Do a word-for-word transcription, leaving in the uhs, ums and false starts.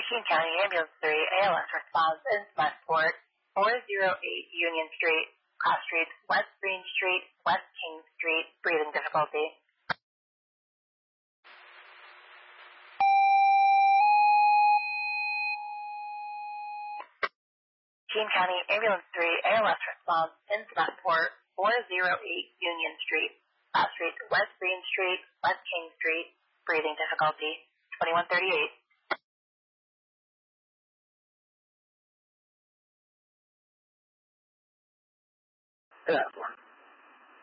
King County Ambulance three, A L S response in Smethport, four oh eight Union Street, cross streets West Green Street, West King Street, breathing difficulty. King County Ambulance three, A L S response in Smethport, four oh eight Union Street, cross streets West Green Street, West King Street, breathing difficulty, twenty-one thirty-eight. That's one.